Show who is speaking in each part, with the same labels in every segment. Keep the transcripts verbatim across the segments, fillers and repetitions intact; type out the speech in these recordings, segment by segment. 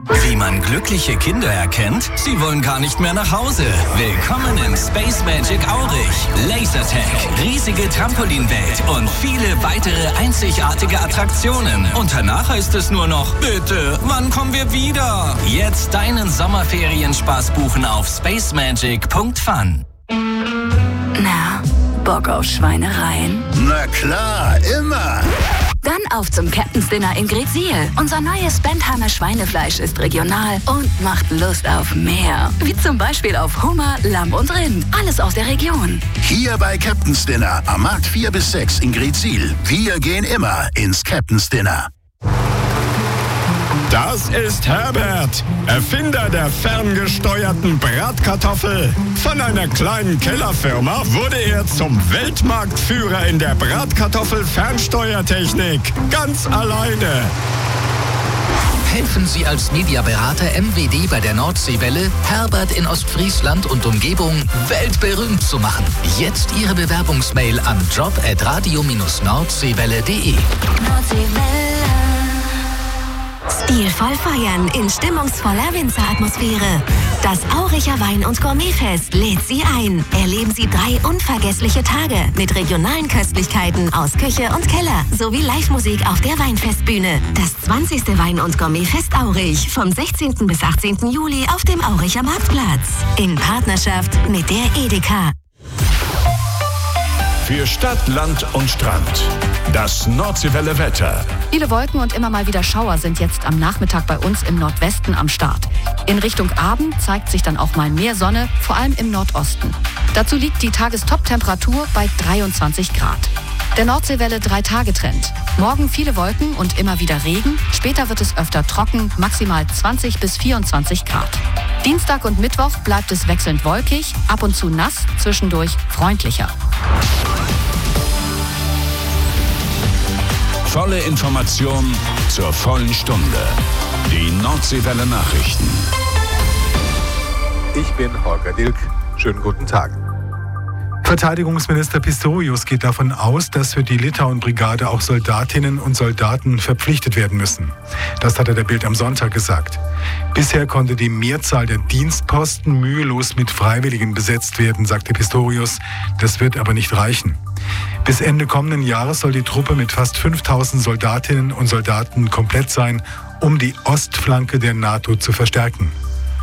Speaker 1: Wie man glückliche Kinder erkennt? Sie wollen gar nicht mehr nach Hause. Willkommen in Space Magic Aurich. Lasertag, riesige Trampolinwelt und viele weitere einzigartige Attraktionen. Und danach heißt es nur noch, bitte, wann kommen wir wieder? Jetzt deinen Sommerferienspaß buchen auf spacemagic punkt fun.
Speaker 2: Na, Bock auf Schweinereien?
Speaker 3: Na klar, immer.
Speaker 2: Dann auf zum Captain's Dinner in Greetsiel. Unser neues Bentheimer Schweinefleisch ist regional und macht Lust auf mehr. Wie zum Beispiel auf Hummer, Lamm und Rind. Alles aus der Region.
Speaker 3: Hier bei Captain's Dinner am Markt vier bis sechs in Greetsiel. Wir gehen immer ins Captain's Dinner.
Speaker 4: Das ist Herbert, Erfinder der ferngesteuerten Bratkartoffel. Von einer kleinen Kellerfirma wurde er zum Weltmarktführer in der Bratkartoffel-Fernsteuertechnik. Ganz alleine.
Speaker 5: Helfen Sie als Mediaberater M W D bei der Nordseewelle, Herbert in Ostfriesland und Umgebung weltberühmt zu machen. Jetzt Ihre Bewerbungsmail an job at radio dash nordseewelle punkt de.
Speaker 6: Stilvoll feiern in stimmungsvoller Winzeratmosphäre. Das Auricher Wein- und Gourmetfest lädt Sie ein. Erleben Sie drei unvergessliche Tage mit regionalen Köstlichkeiten aus Küche und Keller sowie Live-Musik auf der Weinfestbühne. Das zwanzigste Wein- und Gourmetfest Aurich vom sechzehnten bis achtzehnten Juli auf dem Auricher Marktplatz. In Partnerschaft mit der Edeka.
Speaker 4: Für Stadt, Land und Strand. Das Nordseewelle Wetter.
Speaker 7: Viele Wolken und immer mal wieder Schauer sind jetzt am Nachmittag bei uns im Nordwesten am Start. In Richtung Abend zeigt sich dann auch mal mehr Sonne, vor allem im Nordosten. Dazu liegt die Tagestop-Temperatur bei dreiundzwanzig Grad. Der Nordseewelle drei-Tage-Trend. Morgen viele Wolken und immer wieder Regen. Später wird es öfter trocken, maximal zwanzig bis vierundzwanzig Grad. Dienstag und Mittwoch bleibt es wechselnd wolkig, ab und zu nass, zwischendurch freundlicher.
Speaker 4: Volle Information zur vollen Stunde. Die Nordseewelle Nachrichten.
Speaker 8: Ich bin Holger Dilk. Schönen guten Tag.
Speaker 9: Verteidigungsminister Pistorius geht davon aus, dass für die Litauen-Brigade auch Soldatinnen und Soldaten verpflichtet werden müssen. Das hat er der Bild am Sonntag gesagt. Bisher konnte die Mehrzahl der Dienstposten mühelos mit Freiwilligen besetzt werden, sagte Pistorius. Das wird aber nicht reichen. Bis Ende kommenden Jahres soll die Truppe mit fast fünftausend Soldatinnen und Soldaten komplett sein, um die Ostflanke der NATO zu verstärken.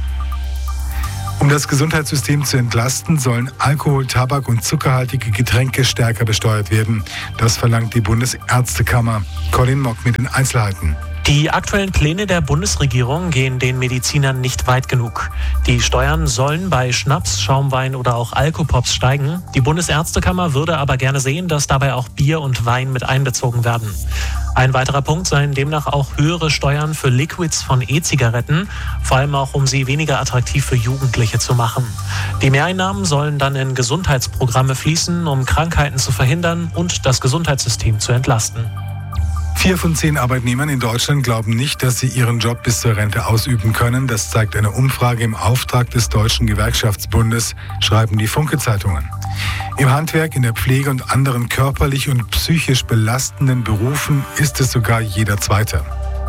Speaker 9: Um das Gesundheitssystem zu entlasten, sollen Alkohol, Tabak und zuckerhaltige Getränke stärker besteuert werden. Das verlangt die Bundesärztekammer. Colin Mock mit den Einzelheiten.
Speaker 10: Die aktuellen Pläne der Bundesregierung gehen den Medizinern nicht weit genug. Die Steuern sollen bei Schnaps, Schaumwein oder auch Alkopops steigen. Die Bundesärztekammer würde aber gerne sehen, dass dabei auch Bier und Wein mit einbezogen werden. Ein weiterer Punkt seien demnach auch höhere Steuern für Liquids von E-Zigaretten, vor allem auch um sie weniger attraktiv für Jugendliche zu machen. Die Mehreinnahmen sollen dann in Gesundheitsprogramme fließen, um Krankheiten zu verhindern und das Gesundheitssystem zu entlasten.
Speaker 9: Vier von zehn Arbeitnehmern in Deutschland glauben nicht, dass sie ihren Job bis zur Rente ausüben können. Das zeigt eine Umfrage im Auftrag des Deutschen Gewerkschaftsbundes, schreiben die Funke-Zeitungen. Im Handwerk, in der Pflege und anderen körperlich und psychisch belastenden Berufen ist es sogar jeder Zweite.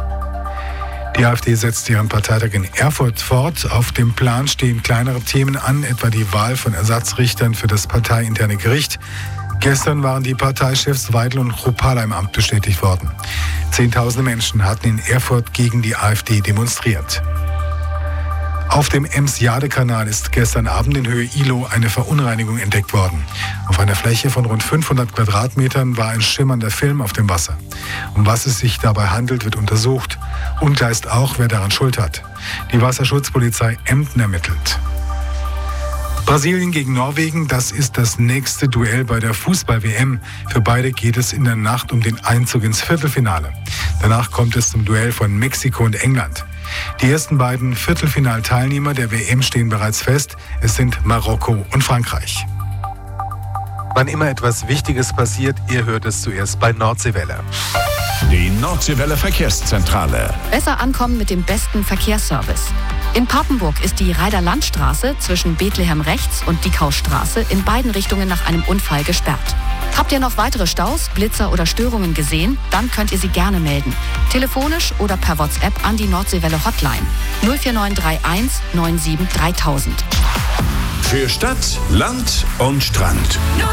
Speaker 9: Die AfD setzt ihren Parteitag in Erfurt fort. Auf dem Plan stehen kleinere Themen an, etwa die Wahl von Ersatzrichtern für das parteiinterne Gericht. Gestern waren die Parteichefs Weidel und Chrupalla im Amt bestätigt worden. Zehntausende Menschen hatten in Erfurt gegen die AfD demonstriert. Auf dem Ems-Jade-Kanal ist gestern Abend in Höhe Ilo eine Verunreinigung entdeckt worden. Auf einer Fläche von rund fünfhundert Quadratmetern war ein schimmernder Film auf dem Wasser. Um was es sich dabei handelt, wird untersucht. Unklar ist auch, wer daran Schuld hat. Die Wasserschutzpolizei Emden ermittelt. Brasilien gegen Norwegen, das ist das nächste Duell bei der Fußball-W M. Für beide geht es in der Nacht um den Einzug ins Viertelfinale. Danach kommt es zum Duell von Mexiko und England. Die ersten beiden Viertelfinalteilnehmer der W M stehen bereits fest. Es sind Marokko und Frankreich.
Speaker 8: Wann immer etwas Wichtiges passiert, ihr hört es zuerst bei Nordseewelle.
Speaker 4: Die Nordseewelle Verkehrszentrale.
Speaker 7: Besser ankommen mit dem besten Verkehrsservice. In Papenburg ist die Reider-Land-Straße zwischen Bethlehem rechts und Diekaustraße in beiden Richtungen nach einem Unfall gesperrt. Habt ihr noch weitere Staus, Blitzer oder Störungen gesehen? Dann könnt ihr sie gerne melden. Telefonisch oder per WhatsApp an die Nordseewelle Hotline null vier neun drei eins neun sieben dreitausend.
Speaker 4: Für Stadt, Land und Strand.